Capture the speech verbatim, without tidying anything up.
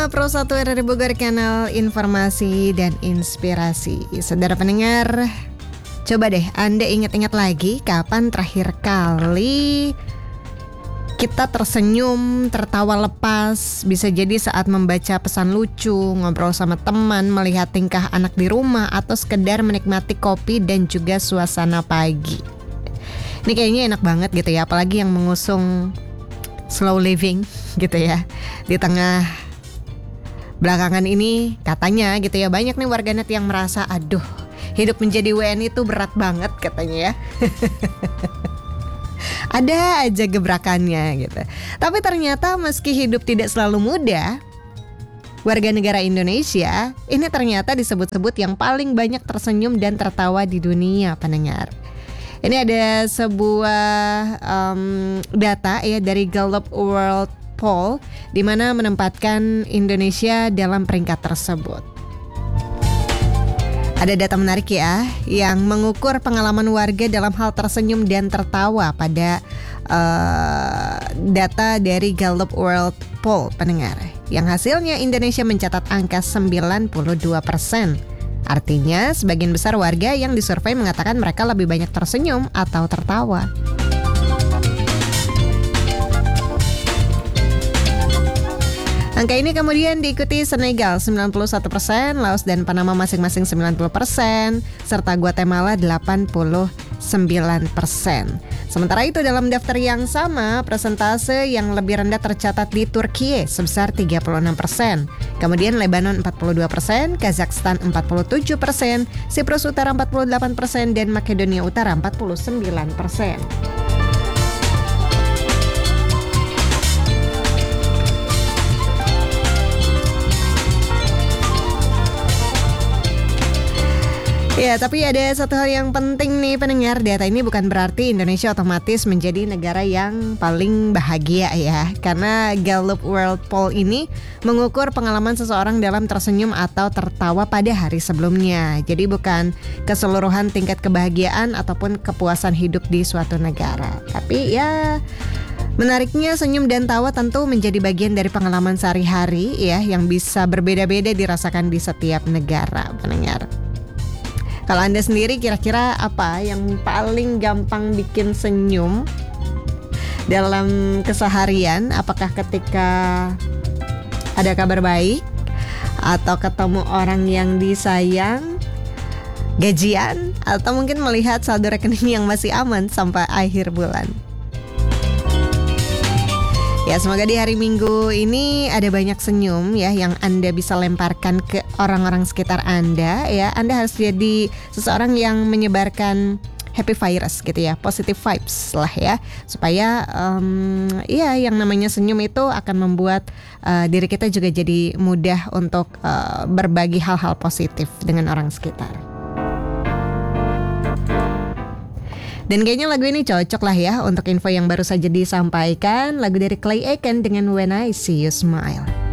Pro satu R R I Bogor, kanal informasi dan inspirasi. Saudara pendengar, coba deh Anda ingat-ingat lagi kapan terakhir kali kita tersenyum, tertawa lepas. Bisa jadi saat membaca pesan lucu, ngobrol sama teman, melihat tingkah anak di rumah, atau sekedar menikmati kopi dan juga suasana pagi. Ini kayaknya enak banget gitu ya, apalagi yang mengusung slow living gitu ya. Di tengah belakangan ini katanya gitu ya, banyak nih warganet yang merasa aduh, hidup menjadi W N I itu berat banget katanya ya. Ada aja gebrakannya gitu. Tapi ternyata meski hidup tidak selalu mudah, warga negara Indonesia ini ternyata disebut-sebut yang paling banyak tersenyum dan tertawa di dunia, pendengar. Ini ada sebuah um, data ya dari Gallup World Poll di mana menempatkan Indonesia dalam peringkat tersebut. Ada data menarik ya yang mengukur pengalaman warga dalam hal tersenyum dan tertawa pada uh, data dari Gallup World Poll, pendengar. Yang hasilnya Indonesia mencatat angka sembilan puluh dua persen. Artinya sebagian besar warga yang disurvei mengatakan mereka lebih banyak tersenyum atau tertawa. Angka ini kemudian diikuti Senegal sembilan puluh satu persen, Laos dan Panama masing-masing sembilan puluh persen, serta Guatemala delapan puluh sembilan persen. Sementara itu dalam daftar yang sama, persentase yang lebih rendah tercatat di Turkiye sebesar tiga puluh enam persen. Kemudian Lebanon empat puluh dua persen, Kazakhstan empat puluh tujuh persen, Siprus Utara empat puluh delapan persen, dan Makedonia Utara empat puluh sembilan persen. Ya, tapi ada satu hal yang penting nih pendengar, data ini bukan berarti Indonesia otomatis menjadi negara yang paling bahagia ya. Karena Gallup World Poll ini mengukur pengalaman seseorang dalam tersenyum atau tertawa pada hari sebelumnya. Jadi bukan keseluruhan tingkat kebahagiaan ataupun kepuasan hidup di suatu negara. Tapi ya, menariknya senyum dan tawa tentu menjadi bagian dari pengalaman sehari-hari ya, yang bisa berbeda-beda dirasakan di setiap negara, pendengar. Kalau Anda sendiri kira-kira apa yang paling gampang bikin senyum dalam keseharian? Apakah ketika ada kabar baik, atau ketemu orang yang disayang, gajian, atau mungkin melihat saldo rekening yang masih aman sampai akhir bulan? Ya, semoga di hari Minggu ini ada banyak senyum ya yang Anda bisa lemparkan ke orang-orang sekitar Anda ya. Anda harus jadi seseorang yang menyebarkan happy virus gitu ya, positive vibes lah ya. Supaya um, ya yang namanya senyum itu akan membuat uh, diri kita juga jadi mudah untuk uh, berbagi hal-hal positif dengan orang sekitar. Dan kayaknya lagu ini cocok lah ya untuk info yang baru saja disampaikan. Lagu dari Clay Aiken dengan When I See You Smile.